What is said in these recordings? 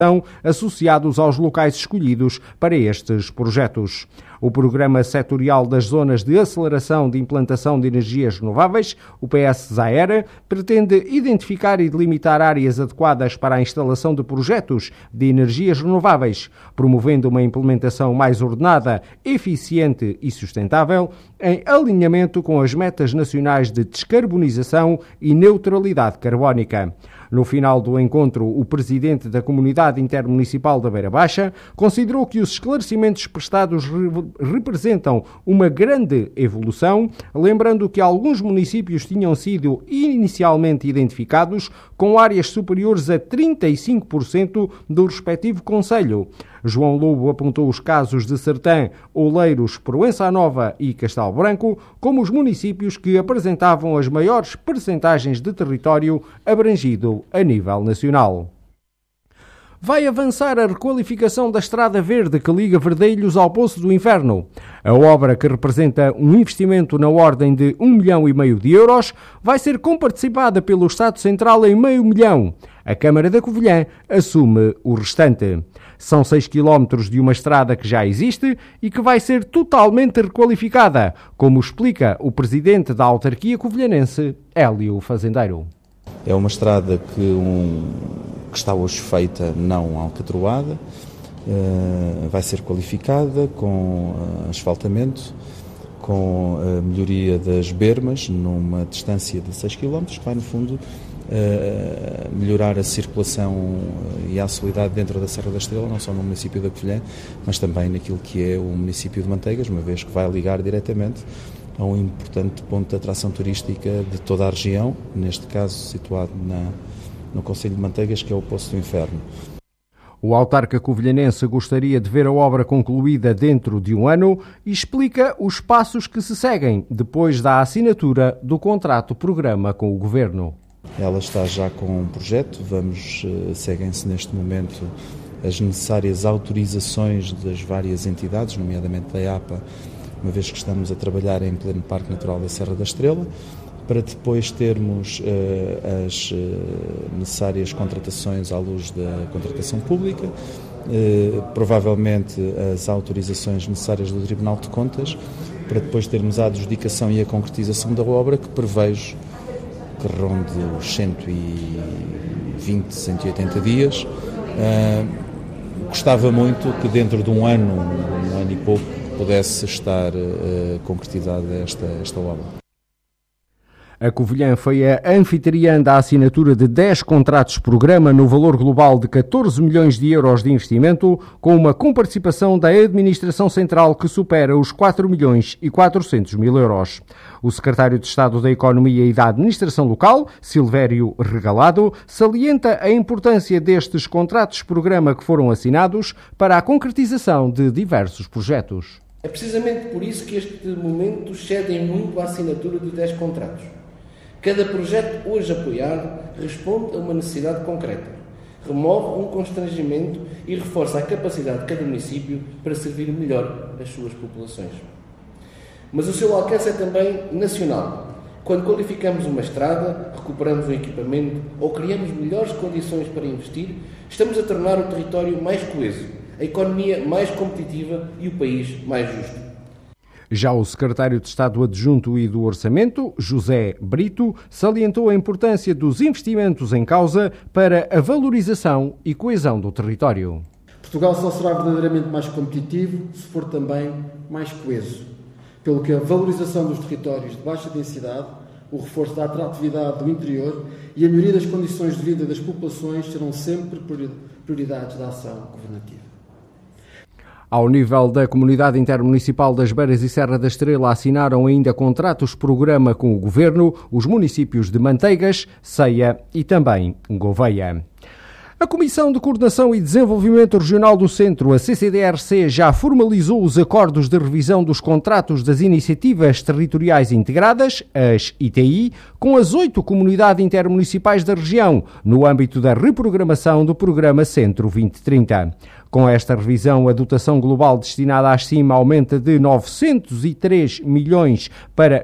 associados aos locais escolhidos para estes projetos. O Programa Setorial das Zonas de Aceleração de Implantação de Energias Renováveis, o PS-ZAER, pretende identificar e delimitar áreas adequadas para a instalação de projetos de energias renováveis, promovendo uma implementação mais ordenada, eficiente e sustentável, em alinhamento com as metas nacionais de descarbonização e neutralidade carbónica. No final do encontro, o presidente da Comunidade Intermunicipal da Beira Baixa considerou que os esclarecimentos prestados representam uma grande evolução, lembrando que alguns municípios tinham sido inicialmente identificados com áreas superiores a 35% do respectivo concelho. João Lobo apontou os casos de Sertã, Oleiros, Proença Nova e Castelo Branco como os municípios que apresentavam as maiores percentagens de território abrangido a nível nacional. Vai avançar a requalificação da Estrada Verde que liga Verdelhos ao Poço do Inferno. A obra, que representa um investimento na ordem de 1,5 milhão de euros, vai ser comparticipada pelo Estado Central em $500 mil. A Câmara da Covilhã assume o restante. São 6 quilómetros de uma estrada que já existe e que vai ser totalmente requalificada, como explica o presidente da autarquia covilhanense, Hélio Fazendeiro. É uma estrada que está hoje feita, não alcatroada, vai ser qualificada com asfaltamento, com a melhoria das bermas, numa distância de 6 km, que vai, no fundo, melhorar a circulação e a acessibilidade dentro da Serra da Estrela, não só no município da Covilhã, mas também naquilo que é o município de Manteigas, uma vez que vai ligar diretamente a um importante ponto de atração turística de toda a região, neste caso situado no concelho de Manteigas, que é o Poço do Inferno. O autarca covilhanense gostaria de ver a obra concluída dentro de um ano e explica os passos que se seguem depois da assinatura do contrato-programa com o Governo. Ela está já com um projeto, seguem-se neste momento as necessárias autorizações das várias entidades, nomeadamente da EAPA, uma vez que estamos a trabalhar em pleno Parque Natural da Serra da Estrela, para depois termos as necessárias contratações à luz da contratação pública, provavelmente as autorizações necessárias do Tribunal de Contas, para depois termos a adjudicação e a concretização da obra, que prevejo que ronde os 120, 180 dias. Gostava muito que dentro de um ano e pouco, pudesse estar concretizada esta obra. A Covilhã foi a anfitriã da assinatura de 10 contratos-programa no valor global de 14 milhões de euros de investimento, com uma comparticipação da Administração Central que supera os 4 milhões e 400 mil euros. O secretário de Estado da Economia e da Administração Local, Silvério Regalado, salienta a importância destes contratos-programa que foram assinados para a concretização de diversos projetos. É precisamente por isso que este momento cede muito à assinatura de 10 contratos. Cada projeto hoje apoiado responde a uma necessidade concreta, remove um constrangimento e reforça a capacidade de cada município para servir melhor as suas populações. Mas o seu alcance é também nacional. Quando qualificamos uma estrada, recuperamos um equipamento ou criamos melhores condições para investir, estamos a tornar o território mais coeso, a economia mais competitiva e o país mais justo. Já o secretário de Estado Adjunto e do Orçamento, José Brito, salientou a importância dos investimentos em causa para a valorização e coesão do território. Portugal só será verdadeiramente mais competitivo se for também mais coeso, pelo que a valorização dos territórios de baixa densidade, o reforço da atratividade do interior e a melhoria das condições de vida das populações serão sempre prioridades da ação governativa. Ao nível da Comunidade Intermunicipal das Beiras e Serra da Estrela, assinaram ainda contratos-programa com o Governo os municípios de Manteigas, Ceia e também Gouveia. A Comissão de Coordenação e Desenvolvimento Regional do Centro, a CCDRC, já formalizou os acordos de revisão dos contratos das Iniciativas Territoriais Integradas, as ITI, com as 8 comunidades intermunicipais da região, no âmbito da reprogramação do Programa Centro 2030. Com esta revisão, a dotação global destinada às CIM aumenta de 903 milhões para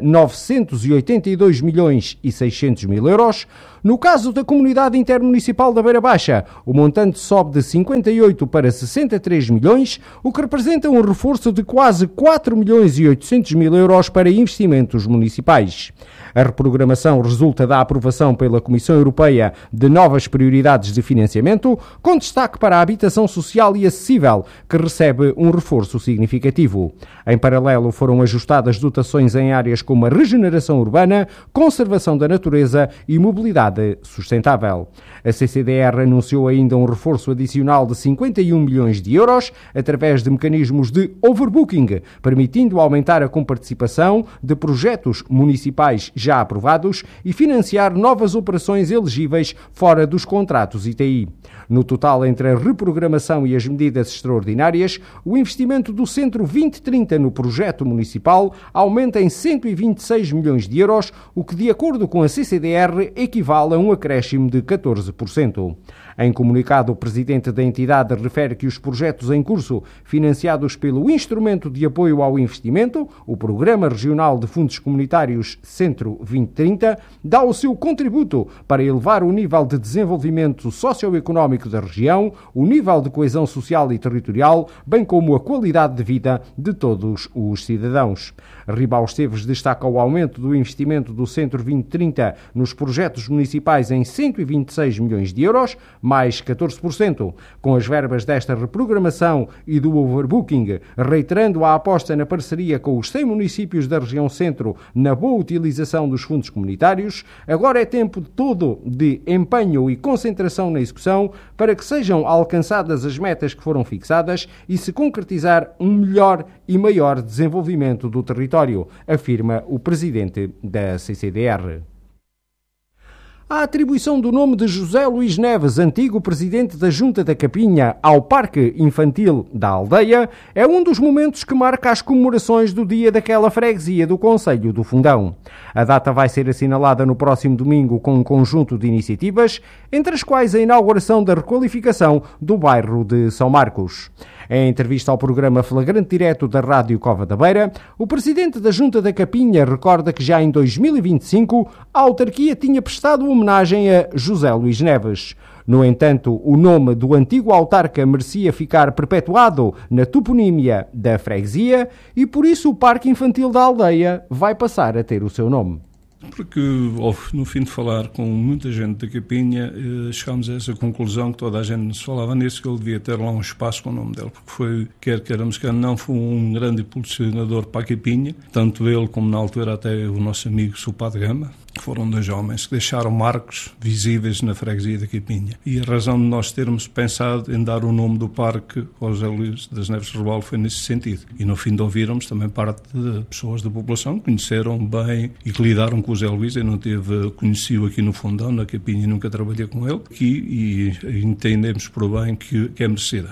982 milhões e 600 mil euros. No caso da Comunidade Intermunicipal da Beira Baixa, o montante sobe de 58 para 63 milhões, o que representa um reforço de quase 4 milhões e 800 mil euros para investimentos municipais. A reprogramação resulta da aprovação pela Comissão Europeia de novas prioridades de financiamento, com destaque para a habitação social e acessível, que recebe um reforço significativo. Em paralelo, foram ajustadas dotações em áreas como a regeneração urbana, conservação da natureza e mobilidade sustentável. A CCDR anunciou ainda um reforço adicional de 51 milhões de euros através de mecanismos de overbooking, permitindo aumentar a comparticipação de projetos municipais já aprovados e financiar novas operações elegíveis fora dos contratos ITI. No total, entre a reprogramação e as medidas extraordinárias, o investimento do Centro 2030 no projeto municipal aumenta em 126 milhões de euros, o que, de acordo com a CCDR, equivale a um acréscimo de 14%. Em comunicado, o presidente da entidade refere que os projetos em curso, financiados pelo Instrumento de Apoio ao Investimento, o Programa Regional de Fundos Comunitários Centro 2030, dá o seu contributo para elevar o nível de desenvolvimento socioeconómico da região, o nível de coesão social e territorial, bem como a qualidade de vida de todos os cidadãos. Ribal Esteves destaca o aumento do investimento do Centro 2030 nos projetos municipais em 126 milhões de euros, mais 14%. Com as verbas desta reprogramação e do overbooking, reiterando a aposta na parceria com os 100 municípios da região centro na boa utilização dos fundos comunitários, agora é tempo todo de empenho e concentração na execução para que sejam alcançadas as metas que foram fixadas e se concretizar um melhor e maior desenvolvimento do território, afirma o presidente da CCDR. A atribuição do nome de José Luís Neves, antigo presidente da Junta da Capinha, ao Parque Infantil da Aldeia é um dos momentos que marca as comemorações do dia daquela freguesia do Concelho do Fundão. A data vai ser assinalada no próximo domingo com um conjunto de iniciativas, entre as quais a inauguração da requalificação do bairro de São Marcos. Em entrevista ao programa Flagrante Direto da Rádio Cova da Beira, o presidente da Junta da Capinha recorda que já em 2025 a autarquia tinha prestado homenagem a José Luís Neves. No entanto, o nome do antigo autarca merecia ficar perpetuado na toponímia da freguesia e por isso o Parque Infantil da Aldeia vai passar a ter o seu nome. Porque, no fim de falar com muita gente da Capinha, chegámos a essa conclusão que toda a gente nos falava nisso, que ele devia ter lá um espaço com o nome dele, porque foi, quer queiramos, quer não, foi um grande impulsionador para a Capinha, tanto ele como na altura até o nosso amigo Sopá de Gama, que foram dois homens que deixaram marcos visíveis na freguesia da Capinha. E a razão de nós termos pensado em dar o nome do parque ao José Luís das Neves Rebalo foi nesse sentido. E no fim de ouvirmos também parte de pessoas da população que conheceram bem e que lidaram com o José Luís. Eu não conheci-o aqui no Fundão, na Capinha, e nunca trabalhei com ele aqui, e entendemos por bem que é merecida.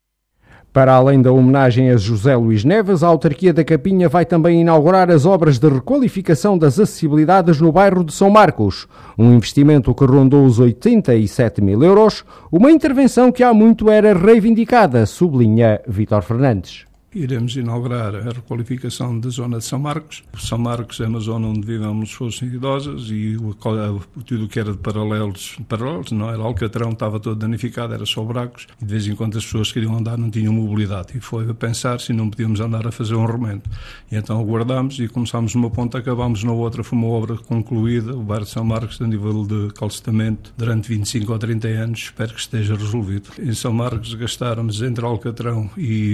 Para além da homenagem a José Luís Neves, a autarquia da Capinha vai também inaugurar as obras de requalificação das acessibilidades no bairro de São Marcos, um investimento que rondou os 87 mil euros, uma intervenção que há muito era reivindicada, sublinha Vítor Fernandes. Iremos inaugurar a requalificação da zona de São Marcos. São Marcos é uma zona onde vivem pessoas idosas e tudo o que era de paralelos, não era Alcatrão, estava todo danificado, era só buracos, e de vez em quando as pessoas queriam andar, não tinham mobilidade, e foi a pensar se não podíamos andar a fazer um remendo. E então aguardámos e começámos numa ponta, acabámos na outra, foi uma obra concluída, o bairro de São Marcos, a nível de calcetamento, durante 25 ou 30 anos, espero que esteja resolvido. Em São Marcos gastáramos entre Alcatrão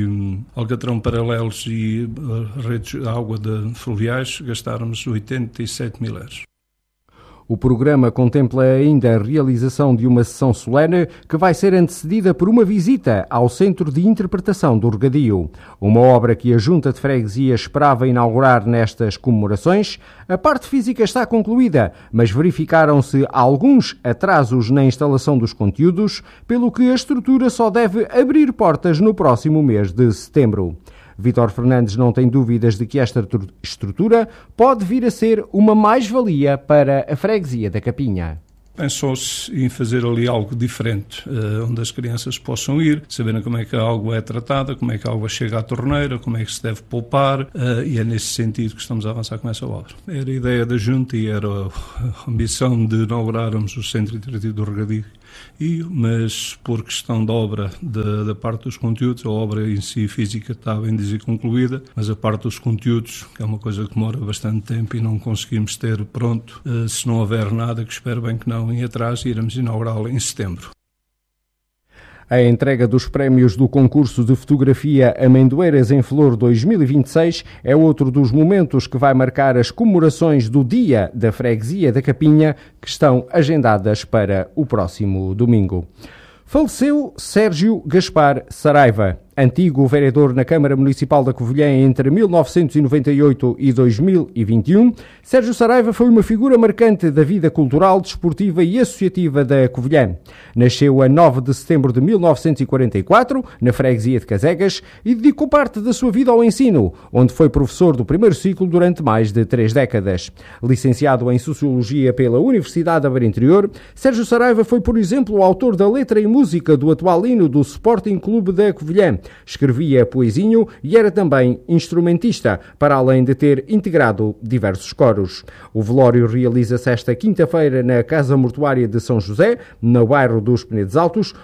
paralelos e redes de água de fluviais, gastáramos 87 mil euros. O programa contempla ainda a realização de uma sessão solene que vai ser antecedida por uma visita ao Centro de Interpretação do Regadio. Uma obra que a Junta de Freguesia esperava inaugurar nestas comemorações. A parte física está concluída, mas verificaram-se alguns atrasos na instalação dos conteúdos, pelo que a estrutura só deve abrir portas no próximo mês de setembro. Vítor Fernandes não tem dúvidas de que esta estrutura pode vir a ser uma mais-valia para a freguesia da Capinha. Pensou-se em fazer ali algo diferente, onde as crianças possam ir, saberem como é que a água é tratada, como é que a água chega à torneira, como é que se deve poupar, e é nesse sentido que estamos a avançar com essa obra. Era a ideia da Junta e era a ambição de inaugurarmos o Centro Interativo do Regadio, mas por questão da obra, da parte dos conteúdos, a obra em si física está bem dizer concluída, mas a parte dos conteúdos, que é uma coisa que demora bastante tempo e não conseguimos ter pronto, se não houver nada, que espero bem que não, em atrás, iremos inaugurá-lo em setembro. A entrega dos prémios do concurso de fotografia Amendoeiras em Flor 2026 é outro dos momentos que vai marcar as comemorações do Dia da Freguesia da Capinha, que estão agendadas para o próximo domingo. Faleceu Sérgio Gaspar Saraiva, antigo vereador na Câmara Municipal da Covilhã entre 1998 e 2021. Sérgio Saraiva foi uma figura marcante da vida cultural, desportiva e associativa da Covilhã. Nasceu a 9 de setembro de 1944, na freguesia de Casegas, e dedicou parte da sua vida ao ensino, onde foi professor do primeiro ciclo durante mais de 3 décadas. Licenciado em Sociologia pela Universidade de Aveiro Interior, Sérgio Saraiva foi, por exemplo, o autor da letra e música do atual hino do Sporting Clube da Covilhã. Escrevia poesinho e era também instrumentista, para além de ter integrado diversos coros. O velório realiza-se esta quinta-feira na Casa Mortuária de São José, no bairro dos Penedos Altos.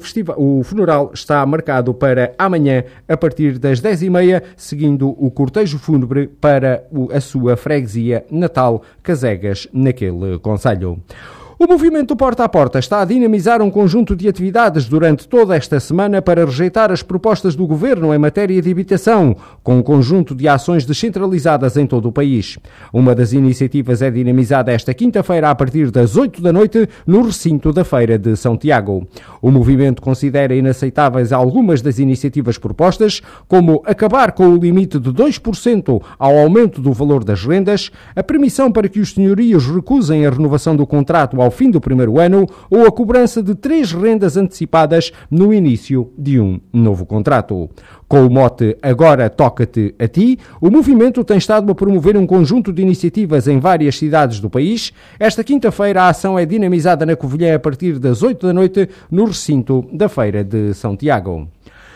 O funeral está marcado para amanhã, a partir das 10h30, seguindo o cortejo fúnebre para a sua freguesia natal, Casegas, naquele concelho. O movimento Porta a Porta está a dinamizar um conjunto de atividades durante toda esta semana para rejeitar as propostas do Governo em matéria de habitação, com um conjunto de ações descentralizadas em todo o país. Uma das iniciativas é dinamizada esta quinta-feira a partir das 8 da noite no recinto da Feira de São Tiago. O movimento considera inaceitáveis algumas das iniciativas propostas, como acabar com o limite de 2% ao aumento do valor das rendas, a permissão para que os senhorios recusem a renovação do contrato ao fim do primeiro ano ou a cobrança de 3 rendas antecipadas no início de um novo contrato. Com o mote Agora Toca-te a Ti, o movimento tem estado a promover um conjunto de iniciativas em várias cidades do país. Esta quinta-feira a ação é dinamizada na Covilhã a partir das 8 da noite no recinto da Feira de São Tiago.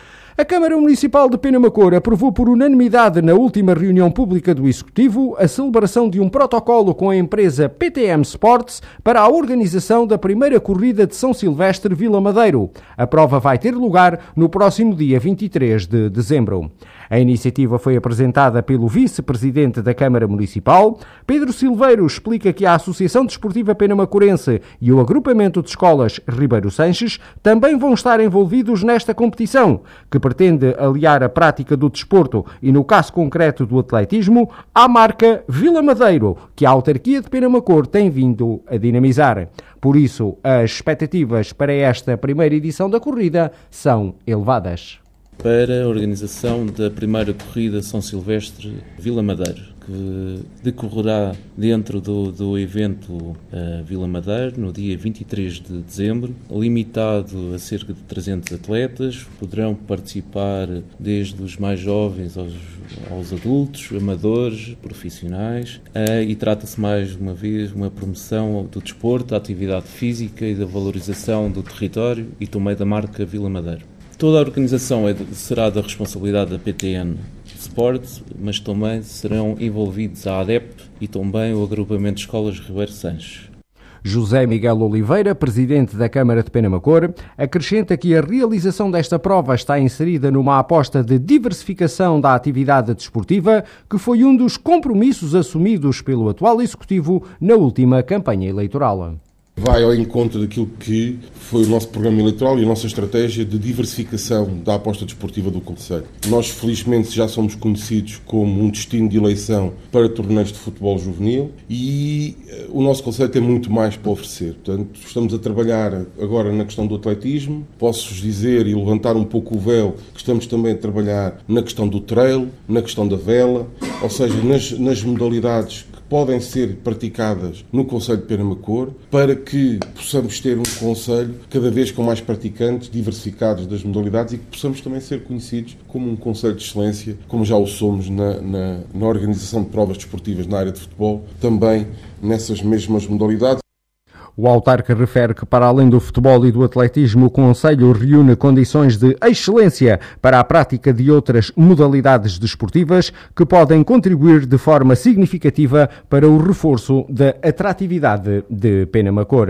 A Câmara Municipal de Penamacor aprovou por unanimidade na última reunião pública do Executivo a celebração de um protocolo com a empresa PTM Sports para a organização da primeira corrida de São Silvestre Vila Madeiro. A prova vai ter lugar no próximo dia 23 de dezembro. A iniciativa foi apresentada pelo vice-presidente da Câmara Municipal. Pedro Silveiro explica que a Associação Desportiva Penamacorense e o Agrupamento de Escolas Ribeiro Sanches também vão estar envolvidos nesta competição, que pretende aliar a prática do desporto e, no caso concreto do atletismo, à marca Vila Madeiro, que a autarquia de Penamacor tem vindo a dinamizar. Por isso, as expectativas para esta primeira edição da corrida são elevadas. Para a organização da primeira corrida São Silvestre Vila Madeiro, que decorrerá dentro do evento Vila Madeiro no dia 23 de dezembro, limitado a cerca de 300 atletas. Poderão participar desde os mais jovens aos adultos, amadores, profissionais, e trata-se mais uma vez uma promoção do desporto, da atividade física e da valorização do território e também da marca Vila Madeiro. Toda a organização será da responsabilidade da PTN Sport, mas também serão envolvidos a ADEP e também o Agrupamento de Escolas Ribeiro Sanches. José Miguel Oliveira, presidente da Câmara de Penamacor, acrescenta que a realização desta prova está inserida numa aposta de diversificação da atividade desportiva, que foi um dos compromissos assumidos pelo atual Executivo na última campanha eleitoral. Vai ao encontro daquilo que foi o nosso programa eleitoral e a nossa estratégia de diversificação da aposta desportiva do concelho. Nós, felizmente, já somos conhecidos como um destino de eleição para torneios de futebol juvenil e o nosso concelho tem muito mais para oferecer. Portanto, estamos a trabalhar agora na questão do atletismo. Posso-vos dizer e levantar um pouco o véu que estamos também a trabalhar na questão do trail, na questão da vela, ou seja, nas modalidades que podem ser praticadas no Concelho de Penamacor, para que possamos ter um concelho cada vez com mais praticantes diversificados das modalidades e que possamos também ser conhecidos como um concelho de excelência, como já o somos na organização de provas desportivas na área de futebol, também nessas mesmas modalidades. O autarca refere que, para além do futebol e do atletismo, o Conselho reúne condições de excelência para a prática de outras modalidades desportivas que podem contribuir de forma significativa para o reforço da atratividade de Penamacor.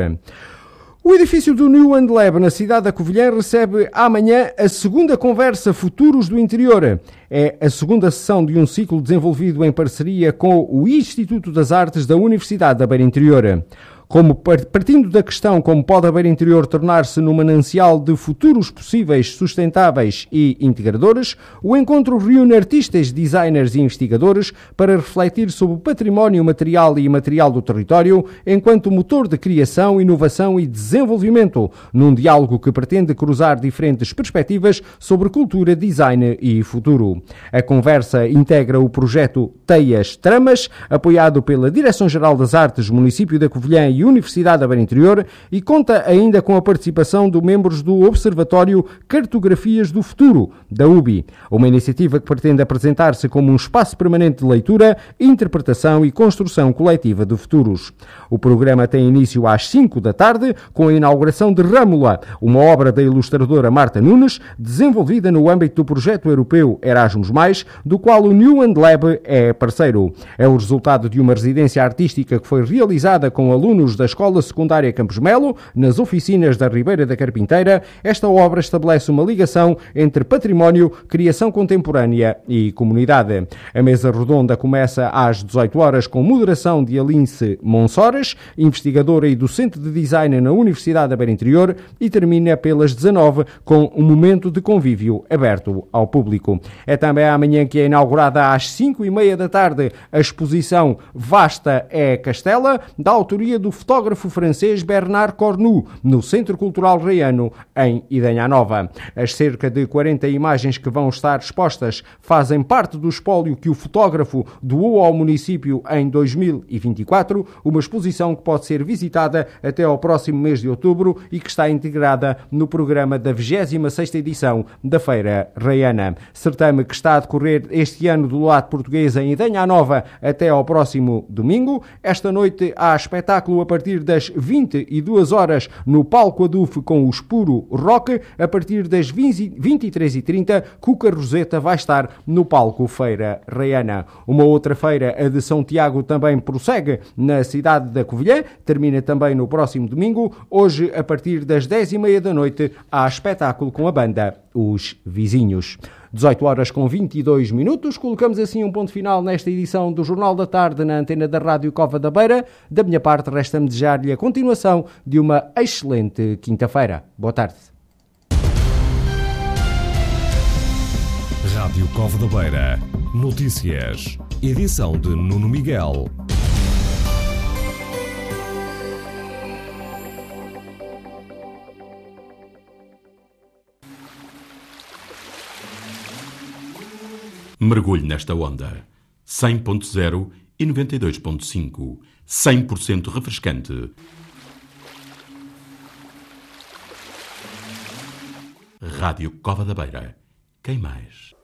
O edifício do New And Lab, na cidade da Covilhã, recebe amanhã a segunda conversa Futuros do Interior. É a segunda sessão de um ciclo desenvolvido em parceria com o Instituto das Artes da Universidade da Beira Interior. Partindo da questão como pode a Beira Interior tornar-se num manancial de futuros possíveis, sustentáveis e integradores, o encontro reúne artistas, designers e investigadores para refletir sobre o património material e imaterial do território enquanto motor de criação, inovação e desenvolvimento, num diálogo que pretende cruzar diferentes perspectivas sobre cultura, design e futuro. A conversa integra o projeto Teias Tramas, apoiado pela Direção-Geral das Artes, Município da Covilhã e Universidade da Beira Interior, e conta ainda com a participação de membros do Observatório Cartografias do Futuro, da UBI, uma iniciativa que pretende apresentar-se como um espaço permanente de leitura, interpretação e construção coletiva de futuros. O programa tem início às 5 da tarde, com a inauguração de Râmula, uma obra da ilustradora Marta Nunes, desenvolvida no âmbito do projeto europeu Erasmus+, do qual o New And Lab é parceiro. É o resultado de uma residência artística que foi realizada com alunos da Escola Secundária Campos Melo, nas oficinas da Ribeira da Carpinteira. Esta obra estabelece uma ligação entre património, criação contemporânea e comunidade. A mesa redonda começa às 18 horas com moderação de Alince Monsores, investigadora e docente de design na Universidade da Beira Interior, e termina pelas 19 com um momento de convívio aberto ao público. É também amanhã que é inaugurada às 5:30 da tarde a exposição Vasta é Castela, da autoria do fotógrafo francês Bernard Cornu, no Centro Cultural Reiano, em Idanha Nova. As cerca de 40 imagens que vão estar expostas fazem parte do espólio que o fotógrafo doou ao município em 2024, uma exposição que pode ser visitada até ao próximo mês de outubro e que está integrada no programa da 26ª edição da Feira Reiana. Certame que está a decorrer este ano do lado português em Idanha Nova até ao próximo domingo. Esta noite há espetáculo a partir das 22 horas no Palco Aduf com o Espuro Rock. A partir das 23h30, Cuca Roseta vai estar no Palco Feira Reiana. Uma outra feira, a de São Tiago, também prossegue na cidade da Covilhã, termina também no próximo domingo. Hoje, a partir das 10:30 da noite, há espetáculo com a banda Os Vizinhos. 18 horas com 22 minutos. Colocamos assim um ponto final nesta edição do Jornal da Tarde na antena da Rádio Cova da Beira. Da minha parte, resta-me desejar-lhe a continuação de uma excelente quinta-feira. Boa tarde. Rádio Cova da Beira. Notícias. Edição de Nuno Miguel. Mergulhe nesta onda. 100.0 e 92.5. 100% refrescante. Rádio Cova da Beira. Quem mais?